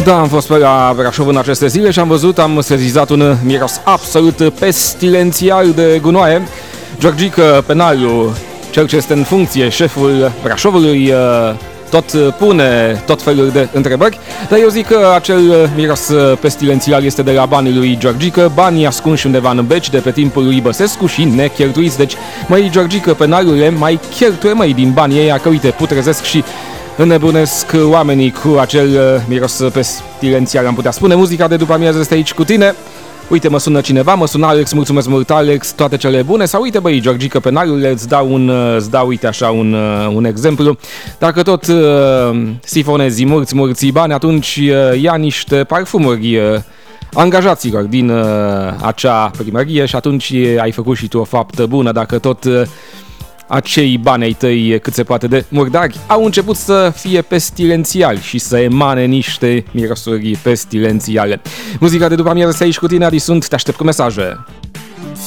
Da, am fost pe la Brașov în aceste zile și am sezizat un miros absolut pestilențial de gunoaie. Georgica Penariu, cel ce este în funcție, șeful Brașovului, tot pune tot felul de întrebări, dar eu zic că acel miros pestilențial este de la banii lui Georgica, banii ascunși undeva în beci de pe timpul lui Băsescu și necheltuiți. Deci, măi, Georgica Penariule, mai cheltuie, măi, din banii ei, că uite, putrezesc și înnebunesc oamenii cu acel miros pestilențial, am putea spune. Muzica de după amiază este aici cu tine. Uite, mă sună cineva, mă sună Alex, mulțumesc mult Alex, toate cele bune. Sau uite, băi, Georgica Penariule, îți dau uite așa un exemplu. Dacă tot sifonezi mulți bani, atunci ia niște parfumuri angajaților din acea primărie și atunci ai făcut și tu o faptă bună. Dacă tot acei bani ai tăi cât se poate de murdari au început să fie pestilențiali și să emane niște mirosuri pestilențiale. Muzica de după amiază este aici cu tine, Adi sunt, te aștept cu mesaje.